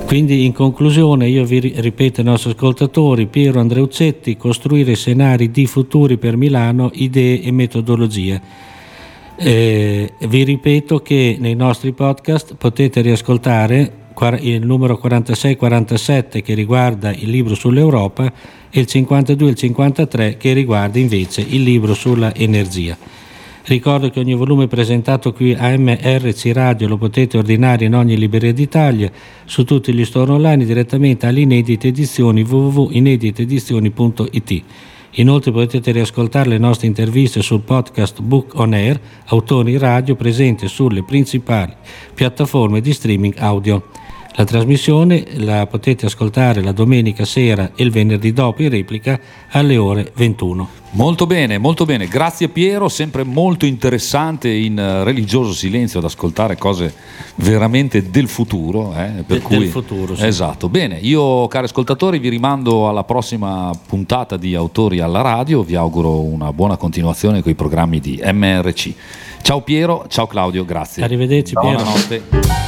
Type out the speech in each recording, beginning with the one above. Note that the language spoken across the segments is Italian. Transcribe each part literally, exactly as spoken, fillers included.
Quindi in conclusione io vi ripeto ai nostri ascoltatori: Piero Andreuzetti, Costruire scenari di futuri per Milano, idee e metodologie. Eh, vi ripeto che nei nostri podcast potete riascoltare il numero quarantasei quarantasette che riguarda il libro sull'Europa e il cinquantadue e il cinquantatré che riguarda invece il libro sulla energia. Ricordo che ogni volume presentato qui a M R C Radio lo potete ordinare in ogni libreria d'Italia, su tutti gli store online, direttamente alle Inedite Edizioni w w w punto inedite edizioni punto i t. Inoltre potete riascoltare le nostre interviste sul podcast Book on Air, Autori Radio, presente sulle principali piattaforme di streaming audio. La trasmissione la potete ascoltare la domenica sera e il venerdì dopo in replica alle ore ventuno. Molto bene, molto bene, grazie Piero, sempre molto interessante in religioso silenzio ad ascoltare cose veramente del futuro. Eh, per De, cui, del futuro, sì. Esatto, bene, io cari ascoltatori vi rimando alla prossima puntata di Autori alla Radio, vi auguro una buona continuazione con i programmi di M R C. Ciao Piero, ciao Claudio, grazie. Arrivederci Piero. Buonanotte.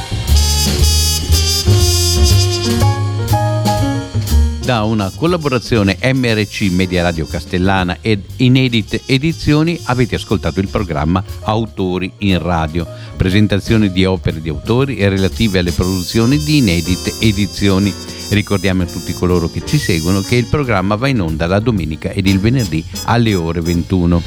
Da una collaborazione M R C Media Radio Castellana ed Inedite Edizioni avete ascoltato il programma Autori in Radio, presentazione di opere di autori e relative alle produzioni di Inedite Edizioni. Ricordiamo a tutti coloro che ci seguono che il programma va in onda la domenica ed il venerdì alle ore ventuno.